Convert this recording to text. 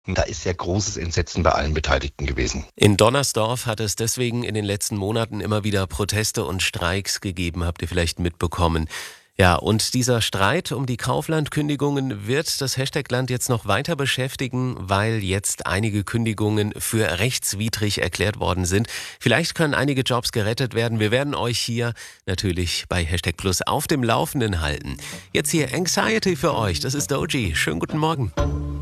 Da ist ja großes Entsetzen bei allen Beteiligten gewesen. In Donnersdorf hat es deswegen in den letzten Monaten immer wieder Proteste und Streiks gegeben, habt ihr vielleicht mitbekommen. Ja, und dieser Streit um die Kaufland-Kündigungen wird das Hashtag-Land jetzt noch weiter beschäftigen, weil jetzt einige Kündigungen für rechtswidrig erklärt worden sind. Vielleicht können einige Jobs gerettet werden. Wir werden euch hier natürlich bei Hashtag Plus auf dem Laufenden halten. Jetzt hier Anxiety für euch. Das ist Doji. Schönen guten Morgen.